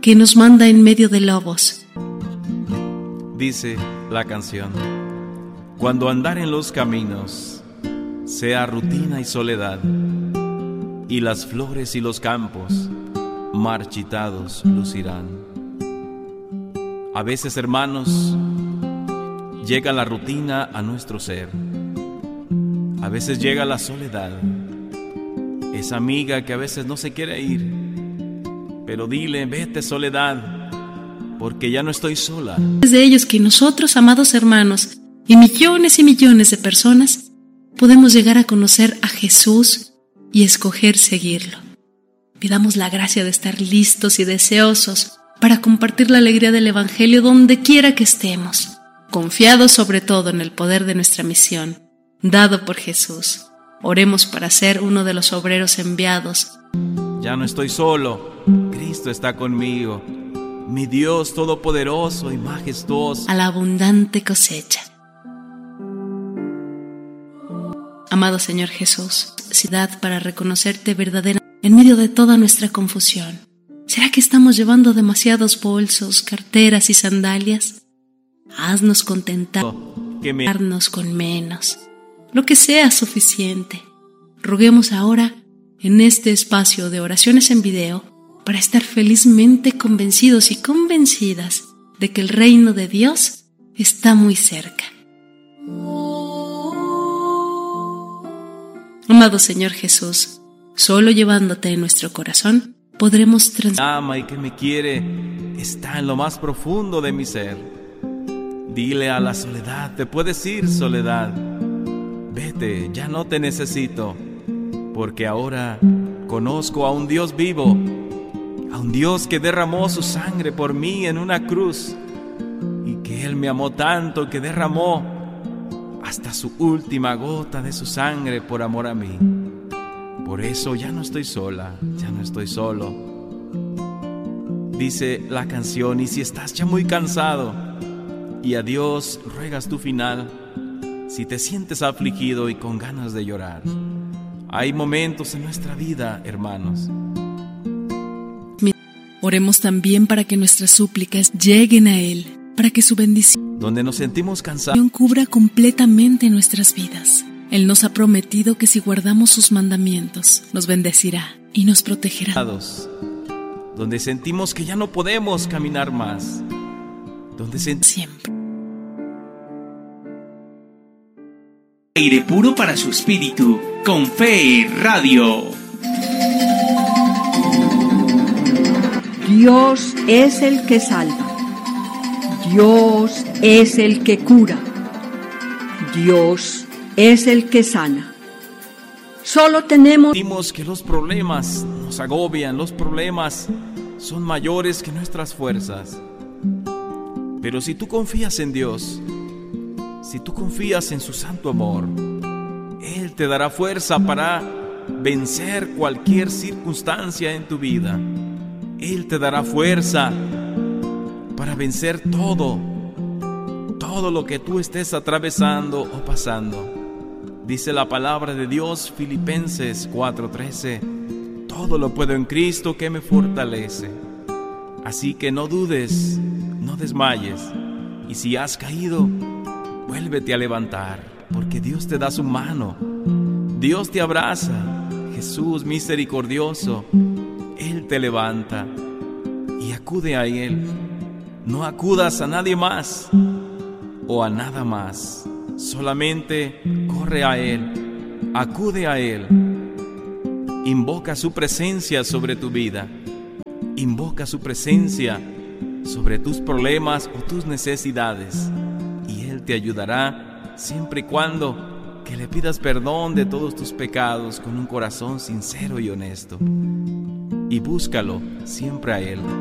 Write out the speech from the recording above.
que nos manda en medio de lobos. Dice la canción: cuando andar en los caminos sea rutina y soledad, y las flores y los campos marchitados lucirán. A veces, hermanos, llega la rutina a nuestro ser. A veces llega la soledad, esa amiga que a veces no se quiere ir. Pero dile: vete, soledad, porque ya no estoy sola. Es de ellos que nosotros, amados hermanos, y millones de personas, podemos llegar a conocer a Jesús y escoger seguirlo. Pidamos la gracia de estar listos y deseosos para compartir la alegría del Evangelio donde quiera que estemos, confiados sobre todo en el poder de nuestra misión, dado por Jesús. Oremos para ser uno de los obreros enviados. Ya no estoy solo, Cristo está conmigo, mi Dios todopoderoso y majestuoso. A la abundante cosecha. Amado Señor Jesús, capacidad para reconocerte verdaderamente en medio de toda nuestra confusión. ¿Será que estamos llevando demasiados bolsos, carteras y sandalias? Haznos contentarnos con menos, lo que sea suficiente. Roguemos ahora en este espacio de oraciones en video para estar felizmente convencidos y convencidas de que el reino de Dios está muy cerca. Amado Señor Jesús, solo llevándote en nuestro corazón podremos ama y que me quiere está en lo más profundo de mi ser. Dile a la soledad: te puedes ir, soledad, vete, ya no te necesito, porque ahora conozco a un Dios vivo, a un Dios que derramó su sangre por mí en una cruz, y que Él me amó tanto que derramó hasta su última gota de su sangre por amor a mí. Por eso ya no estoy sola, ya no estoy solo. Dice la canción: y si estás ya muy cansado y a Dios ruegas tu final, si te sientes afligido y con ganas de llorar, hay momentos en nuestra vida, hermanos. Oremos también para que nuestras súplicas lleguen a Él, para que su bendición, donde nos sentimos cansados, cubra completamente nuestras vidas. Él nos ha prometido que si guardamos sus mandamientos, nos bendecirá y nos protegerá. Donde sentimos que ya no podemos caminar más, donde siempre. Aire puro para su espíritu, con Fe Radio. Dios es el que salva. Dios es el que cura. Dios es el que sana. Solo sentimos que los problemas nos agobian, los problemas son mayores que nuestras fuerzas. Pero si tú confías en Dios, si tú confías en su santo amor, Él te dará fuerza para vencer cualquier circunstancia en tu vida. Él te dará fuerza para vencer todo lo que tú estés atravesando o pasando. Dice la palabra de Dios, Filipenses 4:13: todo lo puedo en Cristo que me fortalece. Así que no dudes, no desmayes, y si has caído, vuélvete a levantar, porque Dios te da su mano, Dios te abraza. Jesús misericordioso, Él te levanta y acude a Él. No acudas a nadie más o a nada más, solamente corre a Él, acude a Él, invoca su presencia sobre tu vida, invoca su presencia sobre tus problemas o tus necesidades, y Él te ayudará siempre y cuando que le pidas perdón de todos tus pecados con un corazón sincero y honesto, y búscalo siempre a Él.